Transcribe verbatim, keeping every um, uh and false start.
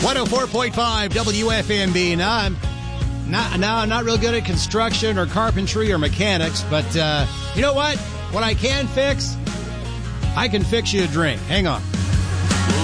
one oh four point five W F M B. Now, I'm not, now I'm not real good at construction or carpentry or mechanics, but uh, you know what? What I can fix, I can fix you a drink. Hang on.